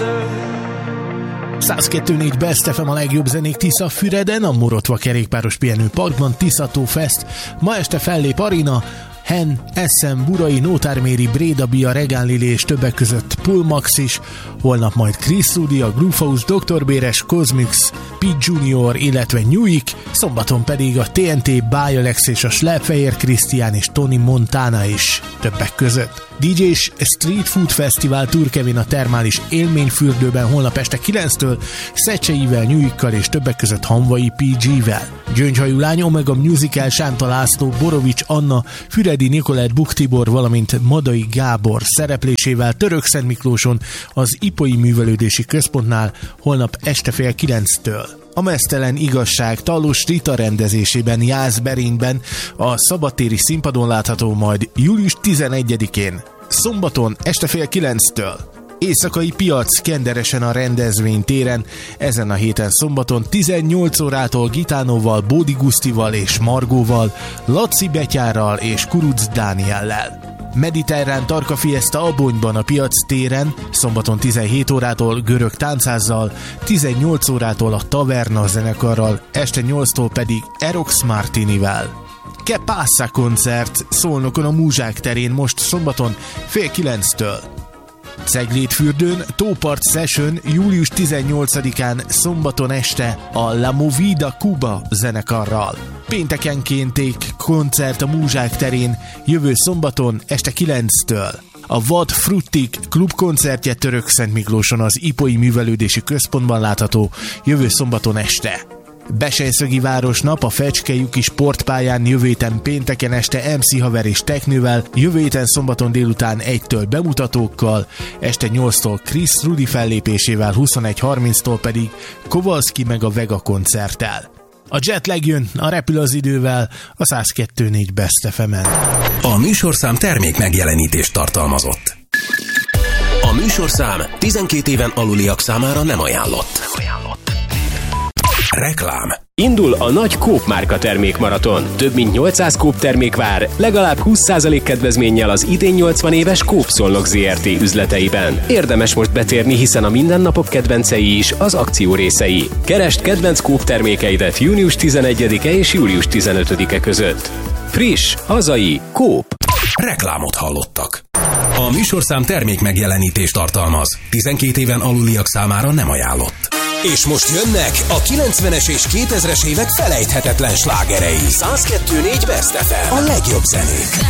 102.4 Best FM, a legjobb zenék Tiszafüreden, a Morotva kerékpáros pihenőparkban, Tiszató Fest. Ma este fellép Arina, Hen, Eszem, Burai, Nótárméri, Bréda, Bia, Regán Lili és többek között Pulmax is. Holnap majd Chris Rudi, a Groove House, Dr. Béres, Cosmix, Pete Junior, illetve Newik. Szombaton pedig a TNT, Bájalex és a Slepfehér Krisztián és Tony Montana is többek között. DJ-s Street Food Festival Tour Kevin a termális élményfürdőben holnap este 9-től Szecseivel, Newikkal és többek között Hanvai PG-vel. Gyöngyhajú lány, Omega Musical, Sánta László, Borovics Anna, Füredi Nikolett, Buk Tibor, valamint Madai Gábor szereplésével Törökszentmiklóson az Ipoly Művelődési Központnál holnap este fél 9-től. A Meztelen Igazság Talós Rita rendezésében Jászberényben a szabadtéri színpadon látható majd július 11-én, szombaton este fél 9-től. Éjszakai piac Kenderesen a rendezvénytéren, ezen a héten szombaton 18 órától Gitánóval, Bódi Gusztival és Margóval, Laci Betyárral és Kuruc Dániellel. Mediterrán Tarka Fiesta Abonyban a piac téren, szombaton 17 órától Görög Táncházzal, 18 órától a Taverna zenekarral, este 8-tól pedig Erox Martinivel. Que Passa koncert Szolnokon a Múzsák terén most szombaton fél 9-től. Ceglédfürdőn Tópart Session július 18-án szombaton este a La Movida Cuba zenekarral. Péntekenkénték koncert a Múzsák terén jövő szombaton este 9-től. A Vad Fruttik klubkoncertje Törökszentmiklóson az Ipoly Művelődési Központban látható jövő szombaton este. Besejszögi Városnap a Fecskelyuki sportpályán jövő héten pénteken este MC Haver és Teknővel, jövő héten szombaton délután 1-től bemutatókkal, este 8-tól Chris Rudi fellépésével, 21:30-tól pedig Kowalski meg a Vega koncerttel. A Jetlag jön, a Repül az idővel, a 102.4 Best FM-en. A műsorszám termék megjelenítést tartalmazott. A műsorszám 12 éven aluliak számára nem ajánlott. Reklám. Indul a nagy Coop márka termékmaraton. Több mint 800 Coop termék vár, legalább 20% kedvezménnyel az idén 80 éves Coop Szolnok Zrt. Üzleteiben. Érdemes most betérni, hiszen a mindennapok kedvencei is az akció részei. Keresd kedvenc Coop termékeidet június 11-e és július 15-e között. Friss, hazai, Coop. Reklámot hallottak. A műsorszám termék megjelenítést tartalmaz. 12 éven aluliak számára nem ajánlott. És most jönnek a 90-es és 2000-es évek felejthetetlen slágerei. 102.4 Best FM. A legjobb zenék.